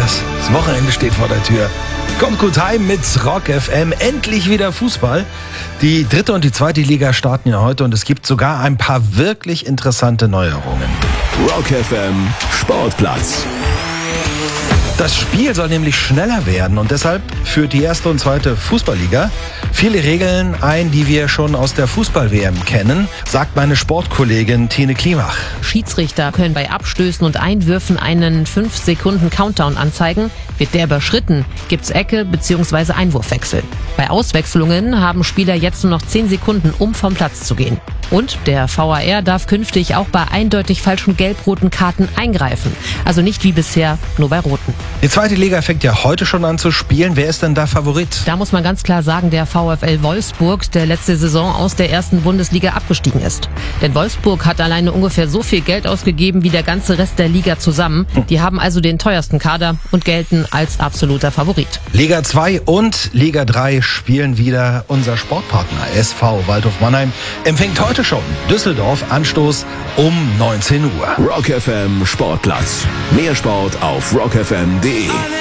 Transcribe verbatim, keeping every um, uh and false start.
das. Das Wochenende steht vor der Tür. Kommt gut heim mit Rock F M. Endlich wieder Fußball. Die dritte und die zweite Liga starten ja heute und es gibt sogar ein paar wirklich interessante Neuerungen. Rock F M Sportplatz. Das Spiel soll nämlich schneller werden und deshalb führt die erste und zweite Fußballliga viele Regeln ein, die wir schon aus der Fußball-W M kennen, sagt meine Sportkollegin Tine Klimach. Schiedsrichter können bei Abstößen und Einwürfen einen fünf Sekunden Countdown anzeigen. Wird der überschritten, gibt's Ecke bzw. Einwurfwechsel. Bei Auswechslungen haben Spieler jetzt nur noch zehn Sekunden, um vom Platz zu gehen. Und der V A R darf künftig auch bei eindeutig falschen gelb-roten Karten eingreifen. Also nicht wie bisher, nur bei roten. Die zweite Liga fängt ja heute schon an zu spielen. Wer ist denn da Favorit? Da muss man ganz klar sagen, der VfL Wolfsburg, der letzte Saison aus der ersten Bundesliga abgestiegen ist. Denn Wolfsburg hat alleine ungefähr so viel Geld ausgegeben wie der ganze Rest der Liga zusammen. Die haben also den teuersten Kader und gelten als absoluter Favorit. Liga zwei und Liga drei spielen wieder. Unser Sportpartner S V Waldhof Mannheim empfängt heute schon Düsseldorf, Anstoß um neunzehn Uhr. Rock F M Sportplatz. Mehr Sport auf rock f m punkt d e.